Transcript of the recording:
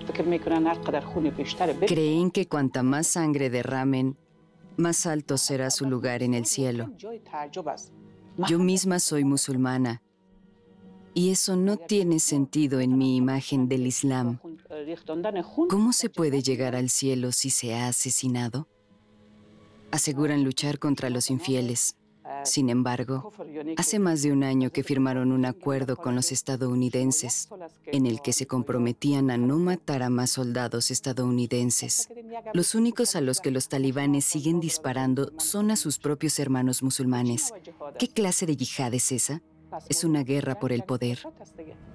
Creen que cuanta más sangre derramen, más alto será su lugar en el cielo. Yo misma soy musulmana, y eso no tiene sentido en mi imagen del Islam. ¿Cómo se puede llegar al cielo si se ha asesinado? Aseguran luchar contra los infieles. Sin embargo, hace más de un año que firmaron un acuerdo con los estadounidenses en el que se comprometían a no matar a más soldados estadounidenses. Los únicos a los que los talibanes siguen disparando son a sus propios hermanos musulmanes. ¿Qué clase de yihad es esa? Es una guerra por el poder.